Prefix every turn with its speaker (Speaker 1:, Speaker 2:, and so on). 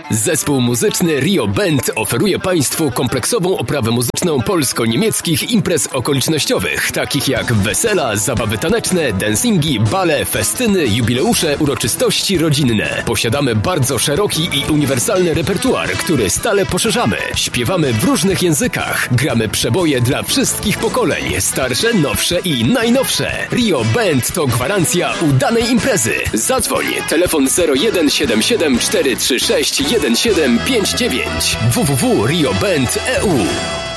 Speaker 1: Zespół muzyczny Rio Band oferuje Państwu kompleksową oprawę muzyczną polsko-niemieckich imprez okolicznościowych, takich jak wesela, zabawy taneczne, dancingi, bale, festyny, jubileusze, uroczystości rodzinne. Posiadamy bardzo szeroki i uniwersalny repertuar, który stale poszerzamy. Śpiewamy w różnych językach. Gramy przeboje dla wszystkich pokoleń, starsze, nowsze i najnowsze. Rio Band to gwarancja udanej imprezy. Zadzwoń, telefon 0177 436 1759 www.rioband.eu.